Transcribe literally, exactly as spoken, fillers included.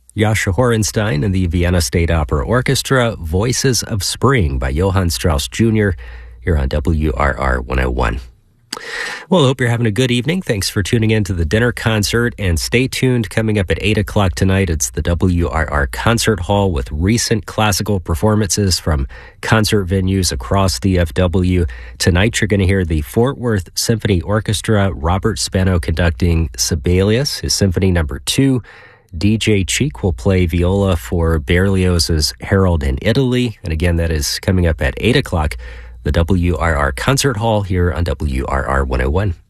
Jascha Horenstein and the Vienna State Opera Orchestra, Voices of Spring by Johann Strauss Junior here on W R R one oh one. Well, I hope you're having a good evening. Thanks for tuning in to the dinner concert, and stay tuned. Coming up at eight o'clock tonight, it's the W R R Concert Hall with recent classical performances from concert venues across the F W. Tonight, you're going to hear the Fort Worth Symphony Orchestra, Robert Spano conducting Sibelius, his Symphony Number two. D J Cheek will play viola for Berlioz's Harold in Italy. And again, that is coming up at eight o'clock, the W R R Concert Hall here on W R R one oh one.